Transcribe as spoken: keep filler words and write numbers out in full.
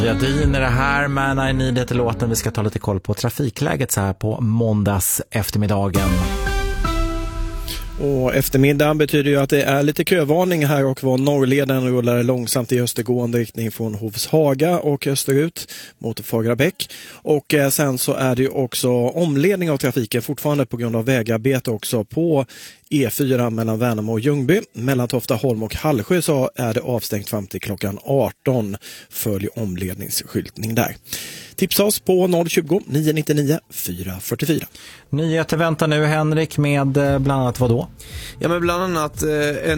Jadin är det här, men I Need It låten. Vi ska ta lite koll på trafikläget så här på måndags eftermiddagen. Och eftermiddagen betyder ju att det är lite kövarning här och var norrleden rullar långsamt i östergående riktning från Hovshaga och österut mot Fagrabäck. Och eh, sen så är det ju också omledning av trafiken fortfarande på grund av vägarbete också på E fyra mellan Värnamo och Ljungby. Mellan Toftaholm och Hallsjö så är det avstängt fram till klockan arton. Följ omledningsskyltning där. Tipsa oss på noll tjugo, nio nittionio, fyra fyrtiofyra. Nyheter väntar nu, Henrik, med bland annat vad då? Ja, men bland annat eh, en